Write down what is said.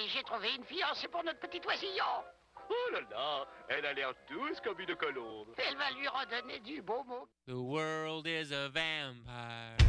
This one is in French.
Regardez, j'ai trouvé une fiancée pour notre petit oisillon. Oh là là, elle a l'air douce comme une colombe. Elle va lui redonner du beau mot. The world is a vampire.